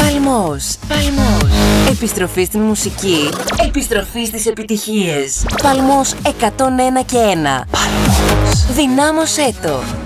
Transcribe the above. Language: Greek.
Παλμός. Επιστροφή στην μουσική. Επιστροφή στις επιτυχίες. Παλμός 101 και 1. Παλμός. Δυνάμωσέ το.